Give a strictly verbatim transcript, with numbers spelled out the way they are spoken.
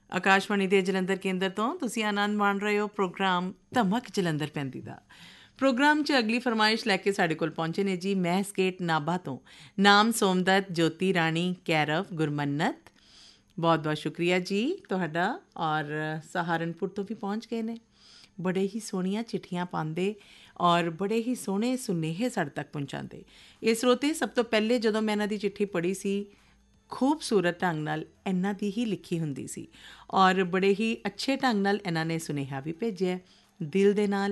ਆਕਾਸ਼ਵਾਣੀ ਦੇ ਜਲੰਧਰ ਕੇਂਦਰ ਤੋਂ ਤੁਸੀਂ ਆਨੰਦ ਮਾਣ ਰਹੇ ਹੋ ਪ੍ਰੋਗਰਾਮ ਧਮਕ ਜਲੰਧਰ ਪੈਂਦੀ ਦਾ। ਪ੍ਰੋਗਰਾਮ 'ਚ ਅਗਲੀ ਫਰਮਾਇਸ਼ ਲੈ ਕੇ ਸਾਡੇ ਕੋਲ ਪਹੁੰਚੇ ਨੇ ਜੀ ਮਹਿਸ ਗੇਟ ਨਾਭਾ ਤੋਂ ਨਾਮ ਸੋਮਦੱਤ, ਜੋਤੀ ਰਾਣੀ, ਕੈਰਵ, ਗੁਰਮੰਨਤ। ਬਹੁਤ ਬਹੁਤ ਸ਼ੁਕਰੀਆ ਜੀ ਤੁਹਾਡਾ। ਔਰ ਸਹਾਰਨਪੁਰ ਤੋਂ ਵੀ ਪਹੁੰਚ ਗਏ ਨੇ। ਬੜੇ ਹੀ ਸੋਹਣੀਆਂ ਚਿੱਠੀਆਂ ਪਾਉਂਦੇ ਔਰ ਬੜੇ ਹੀ ਸੋਹਣੇ ਸੁਨੇਹੇ ਸਾਡੇ ਤੱਕ ਪਹੁੰਚਾਉਂਦੇ। ਇਹ ਸਰੋਤੇ ਸਭ ਤੋਂ ਪਹਿਲੇ ਜਦੋਂ ਮੈਂ ਇਹਨਾਂ ਦੀ ਚਿੱਠੀ ਪੜ੍ਹੀ ਸੀ, ਖੂਬਸੂਰਤ ਢੰਗ ਨਾਲ ਇਹਨਾਂ ਦੀ ਹੀ ਲਿਖੀ ਹੁੰਦੀ ਸੀ ਔਰ ਬੜੇ ਹੀ ਅੱਛੇ ਢੰਗ ਨਾਲ ਇਹਨਾਂ ਨੇ ਸੁਨੇਹਾ ਵੀ ਭੇਜਿਆ ਦਿਲ ਦੇ ਨਾਲ।